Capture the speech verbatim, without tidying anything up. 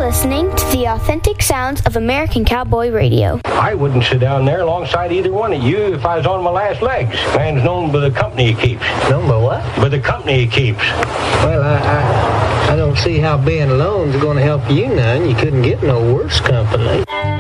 listening to the authentic sounds of American Cowboy Radio. I wouldn't sit down there alongside either one of you if I was on my last legs. Man's known by the company he keeps. Known by what? By the company he keeps. Well, I, I, I don't see how being alone is going to help you none. You couldn't get no worse company.